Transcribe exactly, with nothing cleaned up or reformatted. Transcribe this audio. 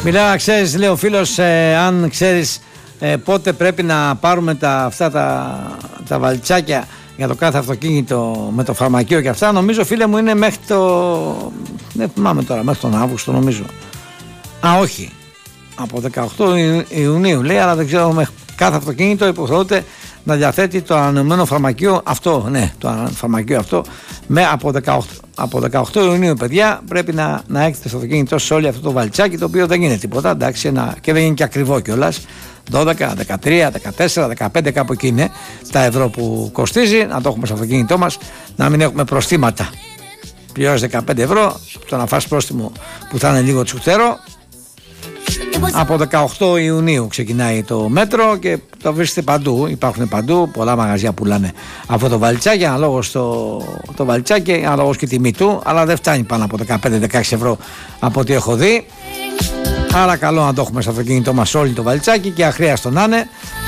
Μιλάω, ξέρεις, λέει ο φίλος, ε, αν ξέρεις ε, πότε πρέπει να πάρουμε τα, αυτά τα, τα βαλτσάκια για το κάθε αυτοκίνητο με το φαρμακείο και αυτά. Νομίζω, φίλε μου, είναι μέχρι το... δεν θυμάμαι τώρα, μέχρι τον Αύγουστο νομίζω. Α, όχι. Από δεκαοκτώ Ιουνίου λέει, αλλά δεν ξέρω, με κάθε αυτοκίνητο υποχρεώται να διαθέτει το ανανεωμένο φαρμακείο αυτό. Ναι, το φαρμακείο αυτό. Με από δεκαοκτώ, από δεκαοκτώ Ιουνίου, παιδιά, πρέπει να, να έχετε στο αυτοκίνητο σε όλο αυτό το βαλτσάκι, το οποίο δεν είναι τίποτα. Εντάξει, ένα, και δεν είναι και ακριβό κιόλας. δώδεκα, δεκατρία, δεκατέσσερα, δεκαπέντε, κάπου εκεί είναι τα ευρώ που κοστίζει. Να το έχουμε στο αυτοκίνητό μας, να μην έχουμε προστήματα. Πληρώνεις δεκαπέντε ευρώ, το να φας πρόστιμο που θα είναι λίγο τσουχτερό. Από δεκαοκτώ Ιουνίου ξεκινάει το μέτρο και το βρίσκεται παντού. Υπάρχουν παντού, πολλά μαγαζιά πουλάνε αυτό το βαλτσάκι, αναλόγως το, το βαλτσάκι, αναλόγως και τιμή του, αλλά δεν φτάνει πάνω από δεκαπέντε με δεκαέξι ευρώ από ό,τι έχω δει. Άρα καλό να το έχουμε στο αυτοκίνητό μας όλοι το βαλτσάκι και αχρίαστο να είναι.